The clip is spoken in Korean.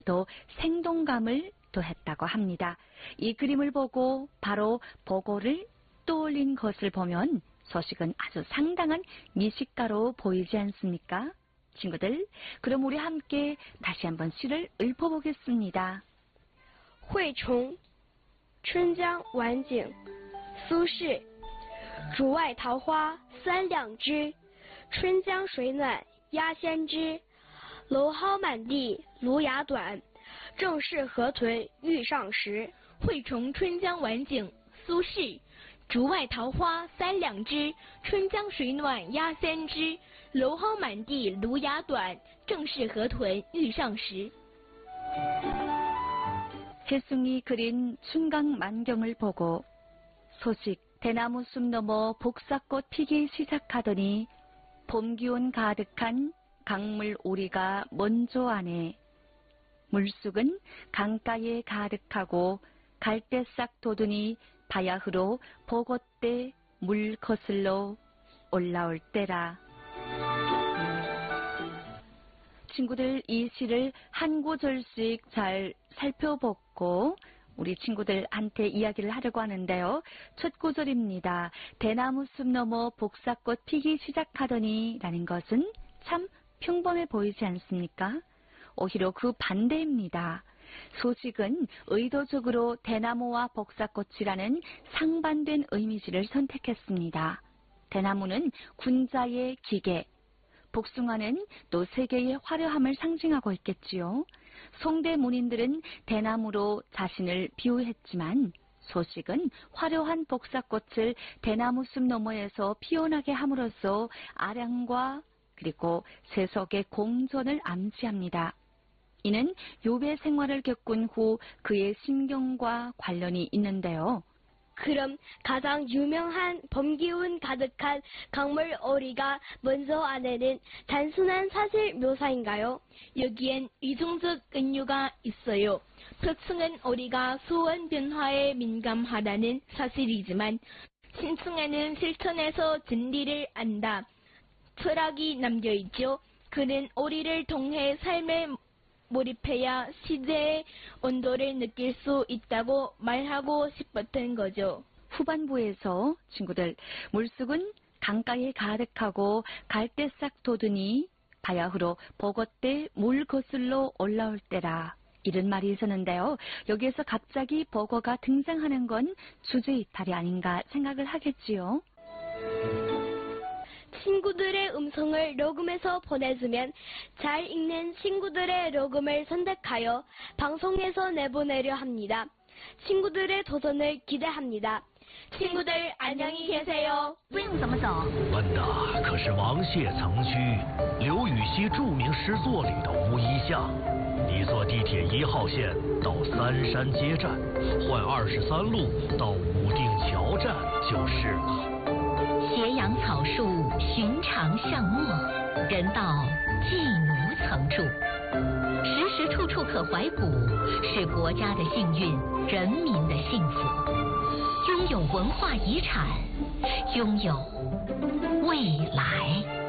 또 생동감을 더했다고 합니다. 이 그림을 보고 바로 보고를 떠올린 것을 보면 소식은 아주 상당한 미식가로 보이지 않습니까? 친구들, 그럼 우리 함께 다시 한번 시를 읊어보겠습니다. 惠崇春江晚景苏轼竹外桃花三两枝春江水暖鸭先知蒌蒿满地芦芽短正是河豚欲上时惠崇春江晚景苏轼竹外桃花三两枝春江水暖鸭先知蒌蒿满地芦芽短正是河豚欲上时 혜숭이 그린 춘강 만경을 보고 소식 대나무 숲 너머 복사꽃 피기 시작하더니 봄 기운 가득한 강물 오리가 먼저 아네. 물쑥은 강가에 가득하고 갈대싹 돋으니 바야흐로 보고때 물 거슬러 올라올 때라. 친구들 이 시를 한 구절씩 잘 살펴보고 우리 친구들한테 이야기를 하려고 하는데요. 첫 구절입니다. 대나무 숲 너머 복사꽃 피기 시작하더니 라는 것은 참 평범해 보이지 않습니까? 오히려 그 반대입니다. 소식은 의도적으로 대나무와 복사꽃이라는 상반된 이미지를 선택했습니다. 대나무는 군자의 기계, 복숭아는 또 세계의 화려함을 상징하고 있겠지요. 송대문인들은 대나무로 자신을 비유했지만 소식은 화려한 복사꽃을 대나무 숲 너머에서 피어나게 함으로써 아량과 그리고 세속의 공존을 암시합니다. 이는 욥의 생활을 겪은 후 그의 심경과 관련이 있는데요. 그럼 가장 유명한 봄 기운 가득한 강물 오리가 먼저 아내는 단순한 사실 묘사인가요? 여기엔 이중적 은유가 있어요. 표층은 오리가 수온 변화에 민감하다는 사실이지만 심층에는 실천에서 진리를 안다. 철학이 남겨있죠. 그는 오리를 통해 삶에 몰입해야 시대의 온도를 느낄 수 있다고 말하고 싶었던 거죠. 후반부에서 친구들 물쑥은 강가에 가득하고 갈대싹 돋으니 바야흐로 보고때 물 거슬러 올라올 때라 이런 말이 있었는데요. 여기에서 갑자기 보고가 등장하는 건 주제 이탈이 아닌가 생각을 하겠지요. 친구들의 음성을 녹음해서 보내주면 잘 읽는 친구들의 녹음을 선택하여 방송에서 내보내려 합니다. 친구들의 도전을 기대합니다. 친구들 안녕히 계세요. 不用怎么走？ 问的可是王谢曾居刘禹锡著名诗作里的乌衣巷。你坐地铁1号线到三山街站，换23路到武定桥站就是了。 斜阳草树，寻常巷陌，人道寄奴曾住。时时处处可怀古，是国家的幸运，人民的幸福。拥有文化遗产，拥有未来。